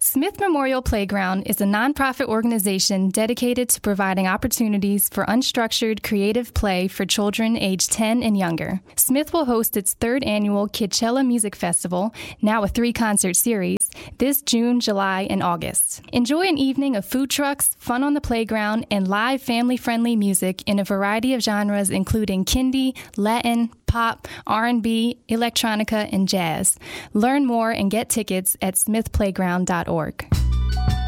Smith Memorial Playground is a nonprofit organization dedicated to providing opportunities for unstructured, creative play for children aged 10 and younger. Smith will host its third annual Kidchella Music Festival, now a 3-concert series, this June, July, and August. Enjoy an evening of food trucks, fun on the playground, and live family-friendly music in a variety of genres including Kindie, Latin, pop, R&B, electronica, and jazz. Learn more and get tickets at smithplayground.org.